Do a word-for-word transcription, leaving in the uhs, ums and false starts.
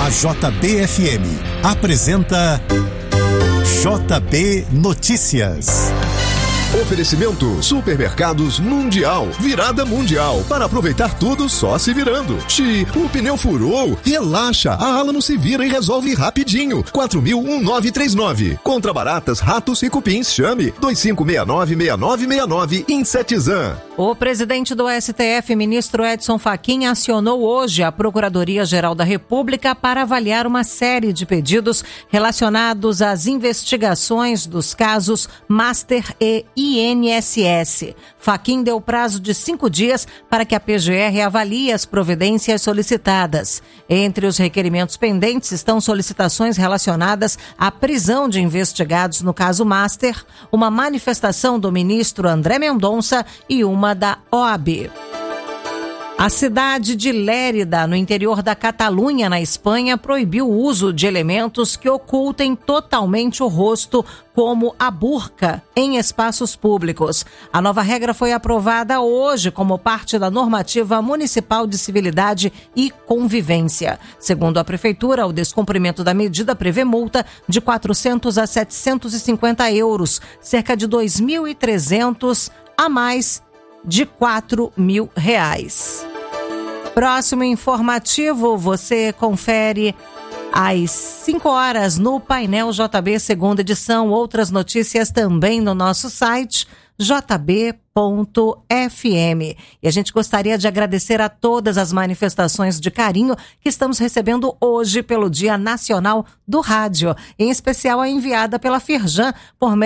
A J B F M apresenta J B Notícias. Oferecimento Supermercados Mundial, virada mundial, para aproveitar tudo só se virando. Xi, o pneu furou, relaxa, a Alamo se vira e resolve rapidinho. quatro mil um nove três nove. Contra baratas, ratos e cupins, chame dois cinco seis nove seis nove seis nove Insetizan. O presidente do S T F, ministro Edson Fachin, acionou hoje a Procuradoria-Geral da República para avaliar uma série de pedidos relacionados às investigações dos casos Master e I N S S. Fachin deu prazo de cinco dias para que a P G R avalie as providências solicitadas. Entre os requerimentos pendentes estão solicitações relacionadas à prisão de investigados no caso Master, uma manifestação do ministro André Mendonça e uma da O A B. A cidade de Lérida, no interior da Catalunha, na Espanha, proibiu o uso de elementos que ocultem totalmente o rosto, como a burca, em espaços públicos. A nova regra foi aprovada hoje como parte da normativa municipal de civilidade e convivência. Segundo a prefeitura, o descumprimento da medida prevê multa de quatrocentos a setecentos e cinquenta euros, cerca de dois mil e trezentos a mais de quatro mil reais. Próximo informativo, você confere às cinco horas no Painel J B, segunda edição. Outras notícias também no nosso site j b ponto f m. E a gente gostaria de agradecer a todas as manifestações de carinho que estamos recebendo hoje pelo Dia Nacional do Rádio, em especial a enviada pela Firjan por meio